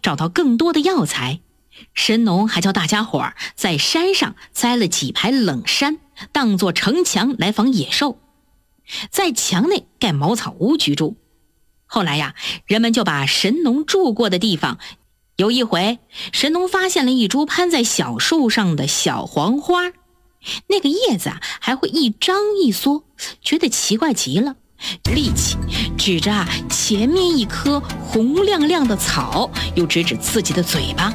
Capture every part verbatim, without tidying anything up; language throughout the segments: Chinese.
找到更多的药材。神农还叫大家伙儿在山上栽了几排冷杉，当作城墙来防野兽，在墙内盖茅草屋居住。后来呀，人们就把神农住过的地方，有一回神农发现了一株攀在小树上的小黄花，那个叶子啊还会一张一缩，觉得奇怪极了，立起指着啊前面一棵红亮亮的草，又指指自己的嘴巴。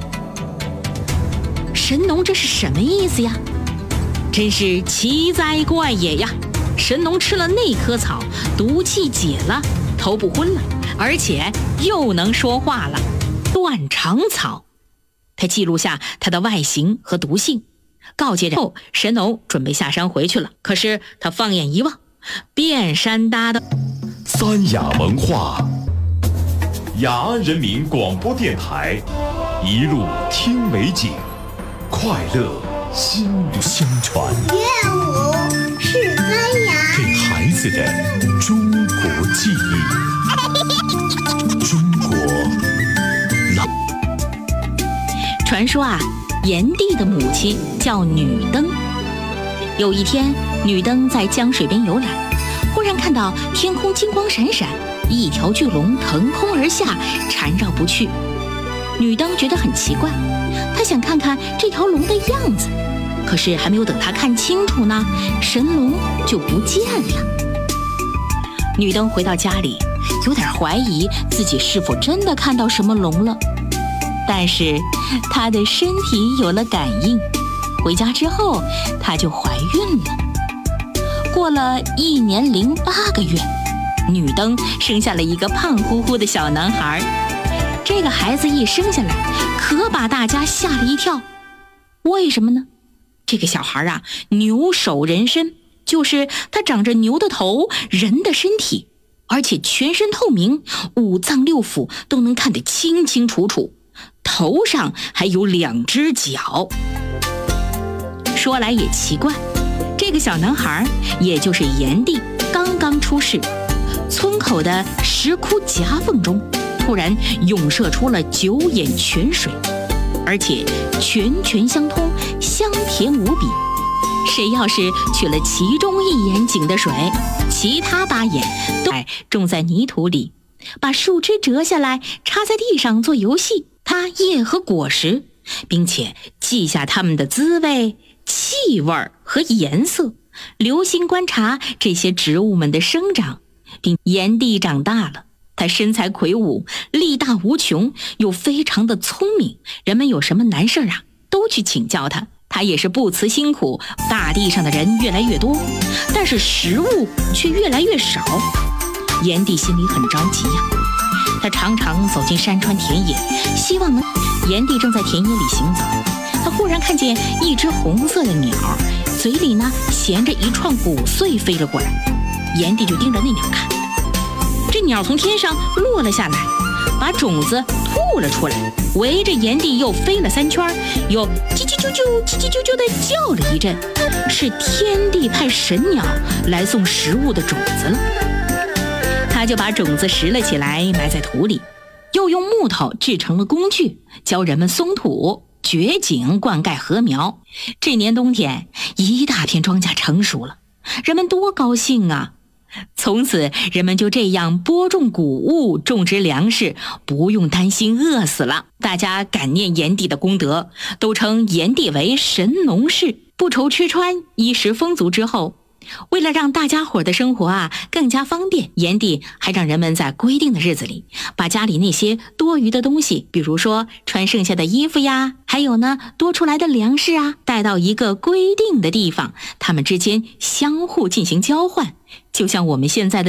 神农这是什么意思呀？真是奇哉怪也呀！神农吃了那棵草，毒气解了，头不昏了，而且又能说话了。断肠草，他记录下它的外形和毒性，告诫人后，神农准备下山回去了。可是他放眼一望，遍山搭的三雅文化，雅安人民广播电台，一路听美景，快乐心旅相传。 乐舞是三雅， 给孩子的中国记忆，中国老。 传说啊，炎帝的母亲叫女登。有一天，女登在江水边游览，忽然看到天空金光闪闪，一条巨龙腾空而下，缠绕不去。女登觉得很奇怪，她想看看这条龙的样子，可是还没有等她看清楚呢，神龙就不见了。女登回到家里，有点怀疑自己是否真的看到什么龙了，但是她的身体有了感应，回家之后她就怀孕了。过了一年零八个月，女登生下了一个胖乎乎的小男孩。这个孩子一生下来，可把大家吓了一跳。为什么呢？这个小孩啊，牛首人身，就是他长着牛的头，人的身体，而且全身透明，五脏六腑都能看得清清楚楚，头上还有两只角。说来也奇怪，这个小男孩也就是炎帝刚刚出世，村口的石窟夹缝中突然涌射出了九眼泉水，而且泉泉相通，香甜无比。谁要是取了其中一眼井的水，其他八眼都种在泥土里，把树枝折下来插在地上做游戏，它叶和果实，并且记下它们的滋味、气味和颜色，留心观察这些植物们的生长。并炎帝长大了，他身材魁梧，力大无穷，又非常的聪明，人们有什么难事啊，都去请教他。他也是不辞辛苦，大地上的人越来越多，但是食物却越来越少。炎帝心里很着急呀、啊，他常常走进山川田野，希望能。炎帝正在田野里行走，他忽然看见一只红色的鸟，嘴里呢衔着一串谷穗飞了过来。炎帝就盯着那鸟看，这鸟从天上落了下来，把种子吐了出来，围着炎帝又飞了三圈，又叽叽啾啾叽叽啾啾地叫了一阵，是天帝派神鸟来送食物的种子了。他就把种子拾了起来，埋在土里，又用木头制成了工具，教人们松土、掘井、灌溉禾苗。这年冬天，一大片庄稼成熟了，人们多高兴啊！从此人们就这样播种谷物，种植粮食，不用担心饿死了。大家感念炎帝的功德，都称炎帝为神农氏。不愁吃穿，衣食丰足之后，为了让大家伙的生活啊更加方便，炎帝还让人们在规定的日子里，把家里那些多余的东西，比如说穿剩下的衣服呀，还有呢多出来的粮食啊，带到一个规定的地方，他们之间相互进行交换，就像我们现在的